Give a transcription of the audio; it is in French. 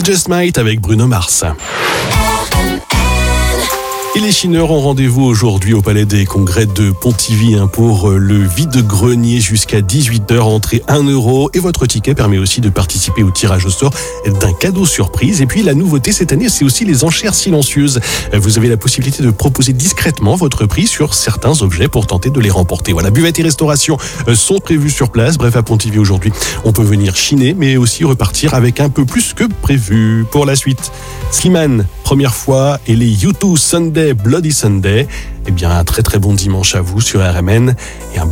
Just Might avec Bruno Mars. Et les chineurs ont rendez-vous aujourd'hui au Palais des Congrès de Pontivy pour le vide-grenier jusqu'à 18h, entrée 1 €. Et votre ticket permet aussi de participer au tirage au sort d'un cadeau surprise. Et puis la nouveauté cette année, c'est aussi les enchères silencieuses. Vous avez la possibilité de proposer discrètement votre prix sur certains objets pour tenter de les remporter. Voilà, buvette et restauration sont prévus sur place. Bref, à Pontivy aujourd'hui, on peut venir chiner, mais aussi repartir avec un peu plus que prévu. Pour la suite, Slimane, première fois, et les U2 Sunday, Bloody Sunday. Eh bien, un très très bon dimanche à vous sur RMN et un bon